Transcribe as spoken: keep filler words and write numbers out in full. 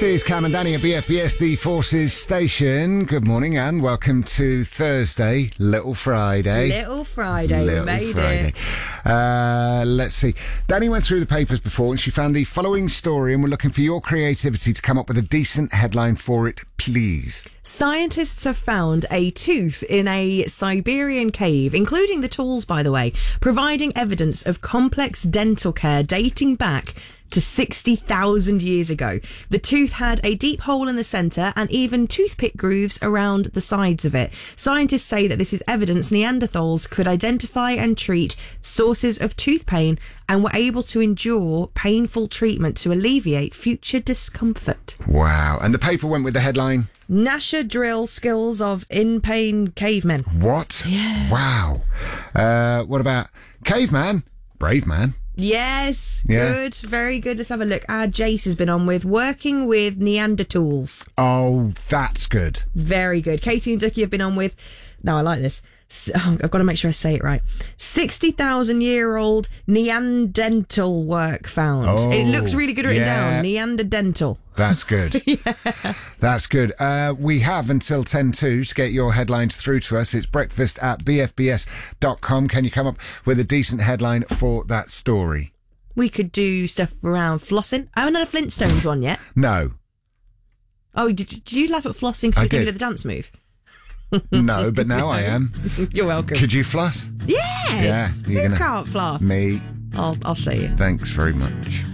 This is Cam and Danny at B F B S, the Forces Station. Good morning and welcome to Thursday, Little Friday. Little Friday, Little made Friday. it. Uh, let's see. Danny went through the papers before and she found the following story, and we're looking for your creativity to come up with a decent headline for it, please. Scientists have found a tooth in a Siberian cave, including the tools, by the way, providing evidence of complex dental care dating back to sixty thousand years ago. The tooth had a deep hole in the centre and even toothpick grooves around the sides of it. Scientists say that this is evidence Neanderthals could identify and treat sources of tooth pain and were able to endure painful treatment to alleviate future discomfort. Wow. And the paper went with the headline? Nasher drill skills of in-pain cavemen. What? Yeah. Wow. Uh, what about caveman? Brave man. Yes, Yeah. good, very good. Let's have a look. Our Jace has been on with working with Neanderthals. Oh, that's good. Very good. Katie and Ducky have been on with, no, I like this. S- oh, I've got to make sure I say it right. sixty thousand year old Neanderthal work found. Oh, it looks really good written yeah. down. Neanderthal. That's good. yeah. That's good. Uh, we have until ten to to get your headlines through to us. It's breakfast at b f b s dot com. Can you come up with a decent headline for that story? We could do stuff around flossing. I haven't had a Flintstones one yet. No. Oh, did, did you laugh at flossing because I you did did. it the dance move? No, but now I am. You're welcome. Could you floss? Yes! Yeah, you're Who gonna- can't floss? Me. I'll, I'll show you. Thanks very much.